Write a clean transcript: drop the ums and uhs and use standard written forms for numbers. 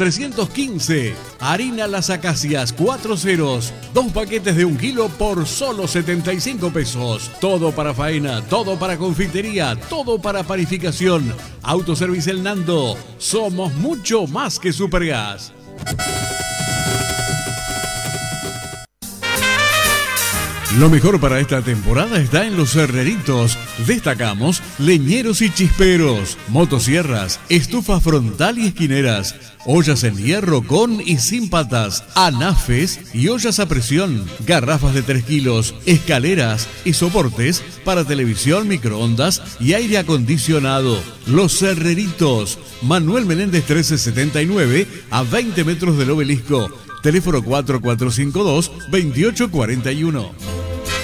315. Harina Las Acacias 4 ceros. 2 paquetes de 1 kilo por solo 75 pesos. Todo para faena, todo para confitería, todo para panificación. Autoservicio El Nando. Somos mucho más que Supergas. Lo mejor para esta temporada está en Los Herreritos. Destacamos leñeros y chisperos, motosierras, estufa frontal y esquineras, ollas en hierro con y sin patas, anafes y ollas a presión, garrafas de 3 kilos, escaleras y soportes para televisión, microondas y aire acondicionado. Los Herreritos, Manuel Menéndez 1379, a 20 metros del Obelisco. Teléfono 4452-2841.